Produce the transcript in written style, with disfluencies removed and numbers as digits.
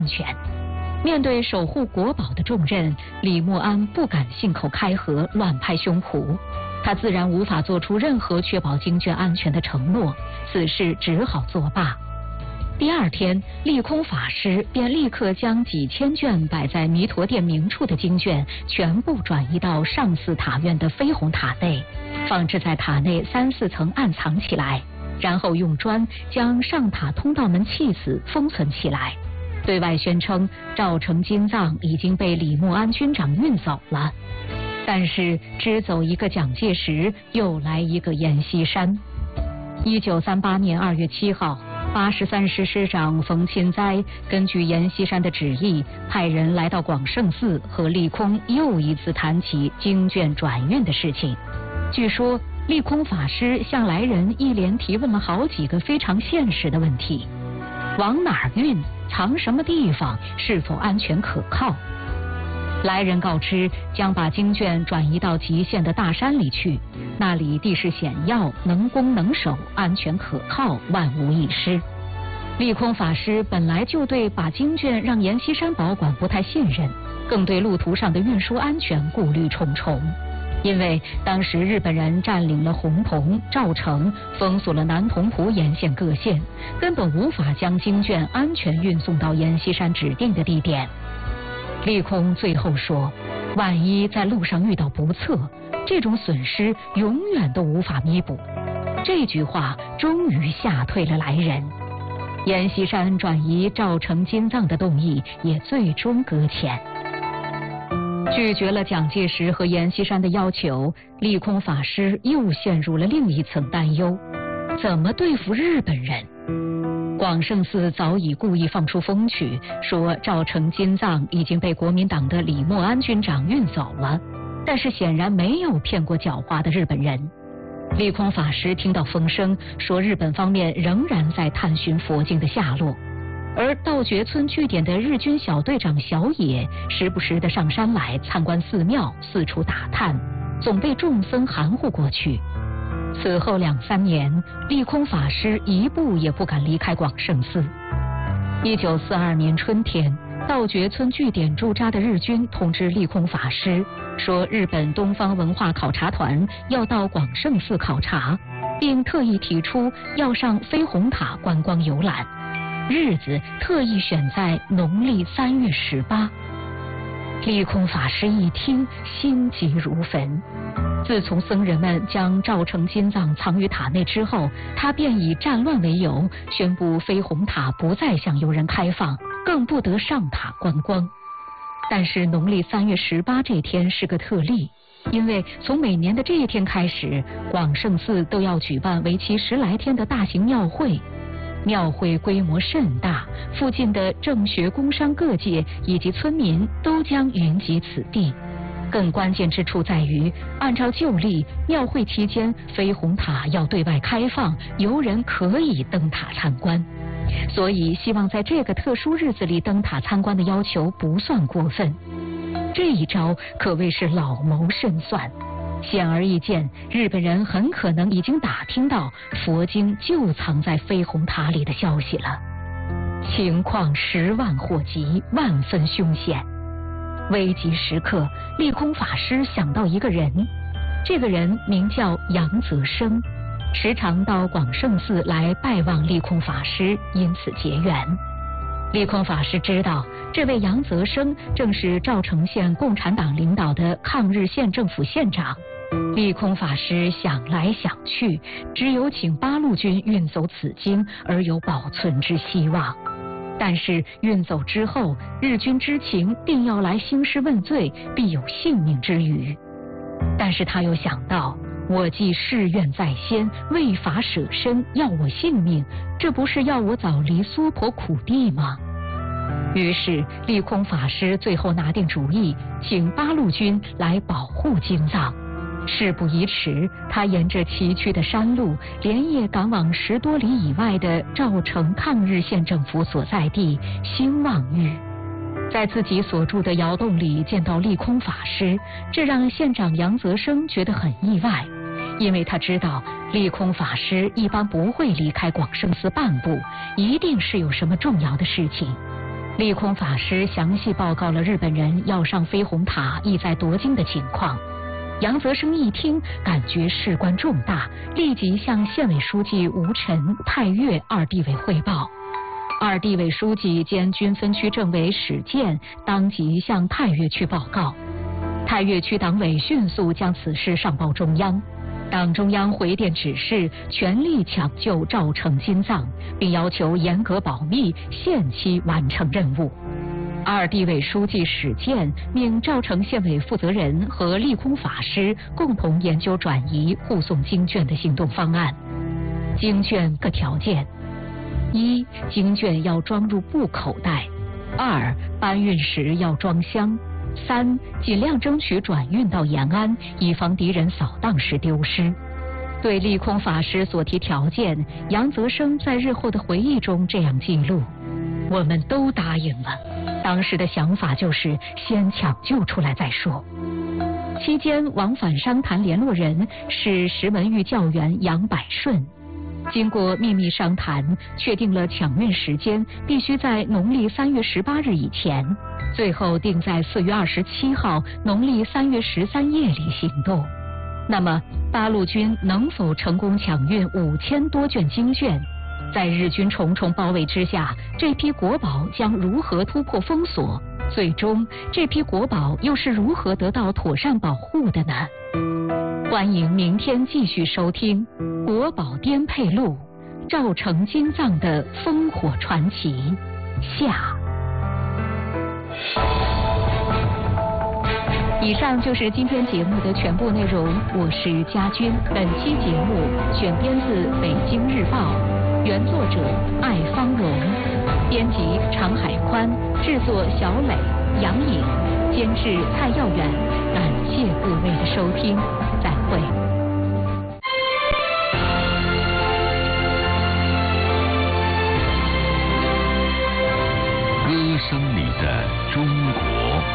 全。面对守护国宝的重任，李默安不敢信口开河、乱拍胸脯，他自然无法做出任何确保经卷安全的承诺，此事只好作罢。第二天，利空法师便立刻将几千卷摆在弥陀殿明处的经卷全部转移到上寺塔院的飞虹塔内，放置在塔内3、4层暗藏起来，然后用砖将上塔通道门砌死封存起来，对外宣称赵成金藏已经被李默安军长运走了。但是只走一个蒋介石，又来一个阎锡山。1938年2月7号，83师师长冯钦哉根据阎锡山的旨意，派人来到广胜寺和利空又一次谈起经卷转运的事情。据说利空法师向来人一连提问了好几个非常现实的问题：往哪儿运？藏什么地方？是否安全可靠？来人告知，将把经卷转移到极县的大山里去，那里地势险要，能攻能守，安全可靠，万无一失。利空法师本来就对把经卷让阎锡山保管不太信任，更对路途上的运输安全顾虑重重。因为当时日本人占领了洪洞、赵城，封锁了南同蒲沿线各县，根本无法将经卷安全运送到阎锡山指定的地点。利空最后说，万一在路上遇到不测，这种损失永远都无法弥补。这句话终于吓退了来人，阎锡山转移赵成金藏的动议也最终搁浅。拒绝了蒋介石和阎锡山的要求，利空法师又陷入了另一层担忧：怎么对付日本人？广胜寺早已故意放出风曲，说赵成金藏已经被国民党的李默安军长运走了，但是显然没有骗过狡猾的日本人。利空法师听到风声，说日本方面仍然在探寻佛经的下落，而道觉村据点的日军小队长小野时不时地上山来参观寺庙，四处打探，总被众僧含糊过去。此后2、3年，利空法师一步也不敢离开广胜寺。1942年春天，道觉村据点驻扎的日军通知利空法师，说日本东方文化考察团要到广胜寺考察，并特意提出要上飞虹塔观光游览，日子特意选在农历3月18。利空法师一听，心急如焚。自从僧人们将赵成金藏藏于塔内之后，他便以战乱为由，宣布飞虹塔不再向游人开放，更不得上塔观光。但是农历3月18这天是个特例，因为从每年的这一天开始，广胜寺都要举办为期10来天的大型庙会。庙会规模甚大，附近的政学工商各界以及村民都将云集此地。更关键之处在于，按照旧例，庙会期间飞虹塔要对外开放，游人可以登塔参观，所以希望在这个特殊日子里登塔参观的要求不算过分。这一招可谓是老谋深算。显而易见，日本人很可能已经打听到佛经就藏在飞虹塔里的消息了。情况10万祸急，万分凶险。危急时刻，利空法师想到一个人，这个人名叫杨泽生，时常到广胜寺来拜望利空法师，因此结缘。利空法师知道，这位杨泽生正是赵城县共产党领导的抗日县政府县长。利空法师想来想去，只有请八路军运走此经，而有保存之希望。但是运走之后，日军知情，定要来兴师问罪，必有性命之虞。但是他又想到，我既誓愿在先，为法舍身，要我性命，这不是要我早离娑婆苦地吗？于是利空法师最后拿定主意，请八路军来保护金藏。事不宜迟，他沿着崎岖的山路，连夜赶往10多里以外的赵城抗日县政府所在地兴旺峪。在自己所住的窑洞里见到利空法师，这让县长杨泽生觉得很意外，因为他知道利空法师一般不会离开广胜寺半步，一定是有什么重要的事情。 利空法师详细报告了日本人要上飞鸿塔意在夺金的情况。杨泽生一听，感觉事关重大，立即向县委书记吴晨、太岳二地委汇报。二地委书记兼军分区政委史健当即向太岳区报告，太岳区党委迅速将此事上报中央。党中央回电指示，全力抢救赵成金藏，并要求严格保密，限期完成任务。二地委书记史健命赵城县委负责人和利空法师共同研究转移护送经卷的行动方案。经卷各条件：一、经卷要装入布口袋；二、搬运时要装箱；三、尽量争取转运到延安，以防敌人扫荡时丢失。对利空法师所提条件，杨泽生在日后的回忆中这样记录：我们都答应了，当时的想法就是先抢救出来再说。期间往返商谈联络人是石门峪教员杨百顺。经过秘密商谈，确定了抢运时间必须在农历3月18日以前，最后定在4月27号农历3月13夜里行动。那么八路军能否成功抢运5000多卷经卷？在日军重重包围之下，这批国宝将如何突破封锁？最终这批国宝又是如何得到妥善保护的呢？欢迎明天继续收听《国宝颠沛录》赵成金藏的烽火传奇下。以上就是今天节目的全部内容，我是佳君。本期节目选编自《北京日报》，原作者艾芳荣，编辑常海宽，制作小磊、杨颖，监制蔡耀远。感谢各位的收听。